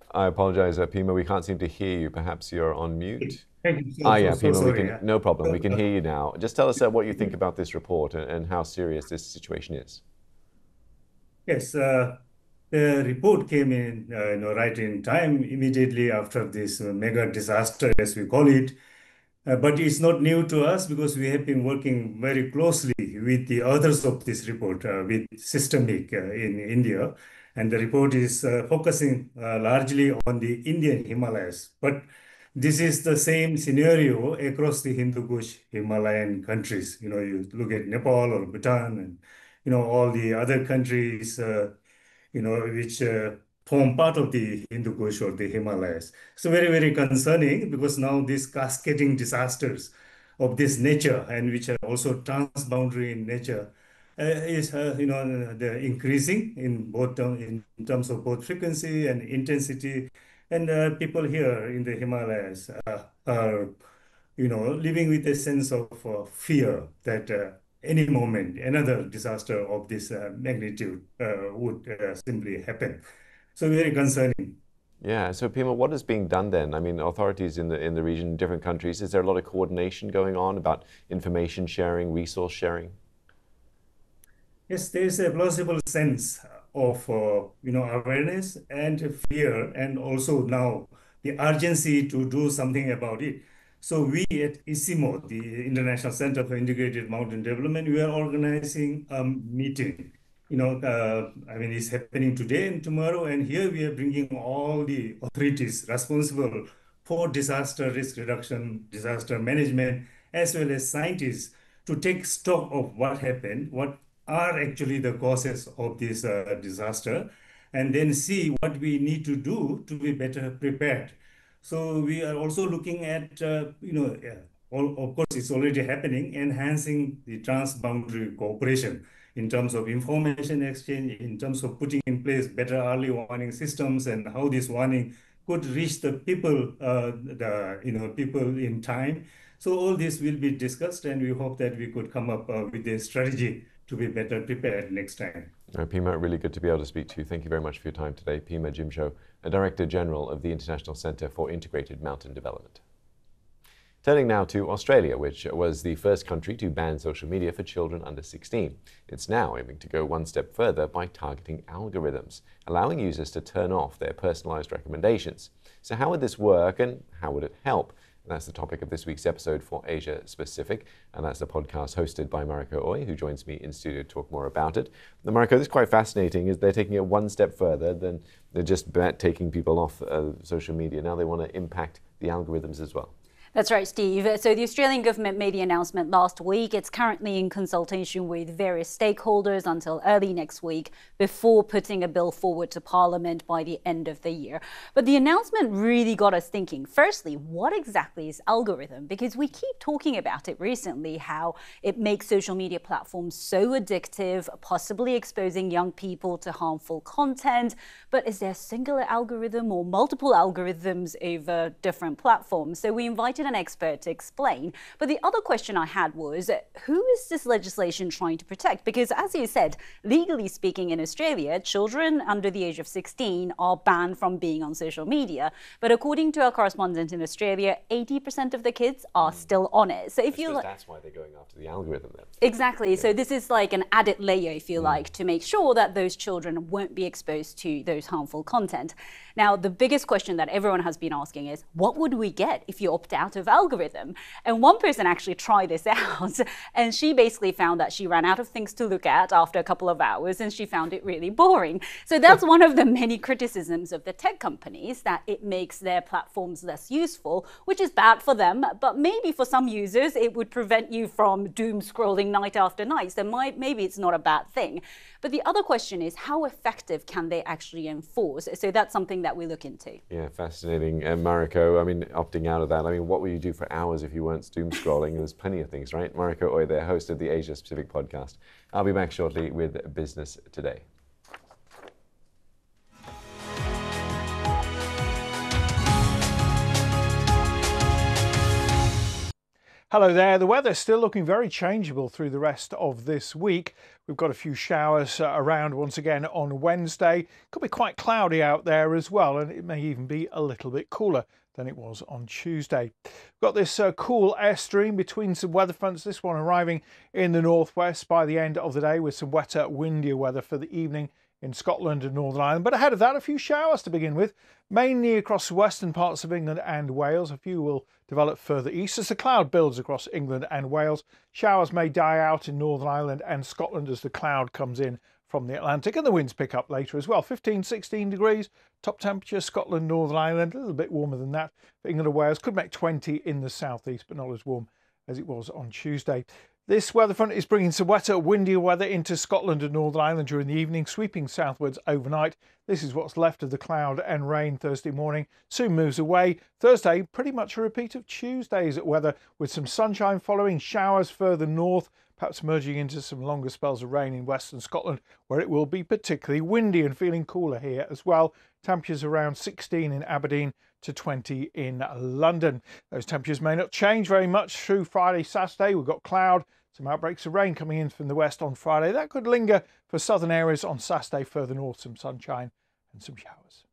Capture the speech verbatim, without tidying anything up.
I apologize, uh, Pima, we can't seem to hear you. Perhaps you're on mute. Thank you. So, Ah, so, yeah, so Pima, we sorry. can, Yeah. no problem. Uh, We can uh, hear you now. Just tell us uh, what you think about this report and, and how serious this situation is. Yes, uh, the report came in, uh, you know, right in time, immediately after this uh, mega disaster, as we call it. Uh, but it's not new to us because we have been working very closely with the authors of this report, uh, with Systemic uh, in India. And the report is uh, focusing uh, largely on the Indian Himalayas. But this is the same scenario across the Hindu Kush Himalayan countries. You know, you look at Nepal or Bhutan and, you know, all the other countries, uh, you know, which uh, form part of the Hindu Kush or the Himalayas. So very, very concerning because now these cascading disasters of this nature and which are also transboundary in nature uh, is, uh, you know, they're increasing in both term, in terms of both frequency and intensity. And uh, people here in the Himalayas uh, are, you know, living with a sense of uh, fear that uh, any moment another disaster of this uh, magnitude uh, would uh, simply happen. So very concerning. Yeah, so Pima, what is being done then? I mean, authorities in the in the region, different countries, is there a lot of coordination going on about information sharing, resource sharing? Yes, there is a plausible sense of uh, you know awareness and fear, and also now the urgency to do something about it. So we at ICIMO, the International Center for Integrated Mountain Development, we are organizing a meeting. You know, uh, I mean, it's happening today and tomorrow, and here we are bringing all the authorities responsible for disaster risk reduction, disaster management, as well as scientists to take stock of what happened, what are actually the causes of this uh, disaster, and then see what we need to do to be better prepared. So we are also looking at, uh, you know, uh, all, of course, it's already happening, enhancing the transboundary cooperation in terms of information exchange, in terms of putting in place better early warning systems, and how this warning could reach the people, uh, the you know people in time. So all this will be discussed, and we hope that we could come up uh, with a strategy to be better prepared next time. Uh, Pima, really good to be able to speak to you. Thank you very much for your time today. Pima Jimsho, a Director General of the International Centre for Integrated Mountain Development. Turning now to Australia, which was the first country to ban social media for children under sixteen. It's now aiming to go one step further by targeting algorithms, allowing users to turn off their personalized recommendations. So how would this work and how would it help? And that's the topic of this week's episode for Asia Specific, and that's the podcast hosted by Mariko Ooi, who joins me in studio to talk more about it. Now, Mariko, this is quite fascinating, is they're taking it one step further than they're just taking people off uh, social media. Now they want to impact the algorithms as well. That's right, Steve. So the Australian government made the announcement last week. It's currently in consultation with various stakeholders until early next week before putting a bill forward to Parliament by the end of the year. But the announcement really got us thinking. Firstly, what exactly is algorithm? Because we keep talking about it recently, how it makes social media platforms so addictive, possibly exposing young people to harmful content. But is there a singular algorithm or multiple algorithms over different platforms? So we invited an expert to explain. But the other question I had was, who is this legislation trying to protect? Because as you said, legally speaking in Australia, children under the age of sixteen are banned from being on social media. But according to our correspondent in Australia, eighty percent of the kids are still on it. So if I you suppose that's why they're going after the algorithm then. Exactly. Yeah. So this is like an added layer, if you Mm. like, to make sure that those children won't be exposed to those harmful content. Now, the biggest question that everyone has been asking is, what would we get if you opt out of algorithm? And one person actually tried this out, and she basically found that she ran out of things to look at after a couple of hours, and she found it really boring. So that's one of the many criticisms of the tech companies, that it makes their platforms less useful, which is bad for them, but maybe for some users, it would prevent you from doom scrolling night after night. So might, maybe it's not a bad thing. But the other question is, how effective can they actually enforce? So that's something that we look into. Yeah, fascinating. And Mariko, I mean, opting out of that, I mean, what would you do for hours if you weren't doom scrolling? There's plenty of things, right? Mariko Ooi, the host of the Asia Pacific podcast. I'll be back shortly with Business Today. Hello there. The weather's still looking very changeable through the rest of this week. We've got a few showers uh, around once again on Wednesday. Could be quite cloudy out there as well, and it may even be a little bit cooler than it was on Tuesday. We've got this uh, cool airstream between some weather fronts, this one arriving in the northwest by the end of the day with some wetter, windier weather for the evening in Scotland and Northern Ireland. But ahead of that, a few showers to begin with, mainly across the western parts of England and Wales. A few will develop further east as the cloud builds across England and Wales. Showers may die out in Northern Ireland and Scotland as the cloud comes in from the Atlantic, and the winds pick up later as well. fifteen, sixteen degrees, top temperature, Scotland, Northern Ireland, a little bit warmer than that for England and Wales. Could make twenty in the southeast, but not as warm as it was on Tuesday. This weather front is bringing some wetter, windier weather into Scotland and Northern Ireland during the evening, sweeping southwards overnight. This is what's left of the cloud and rain Thursday morning. Soon moves away. Thursday, pretty much a repeat of Tuesday's weather, with some sunshine following, showers further north, perhaps merging into some longer spells of rain in western Scotland, where it will be particularly windy and feeling cooler here as well. Temperatures around sixteen in Aberdeen to twenty in London. Those temperatures may not change very much through Friday, Saturday. We've got cloud, some outbreaks of rain coming in from the west on Friday. That could linger for southern areas on Saturday, further north, some sunshine and some showers.